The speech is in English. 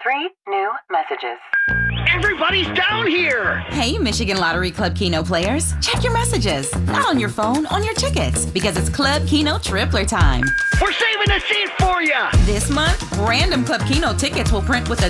3 new messages. Everybody's down here! Hey, Michigan Lottery Club Keno players. Check your messages. Not on your phone, on your tickets. Because it's Club Keno Tripler time. We're saving a seat for you! This month, random Club Keno tickets will print with a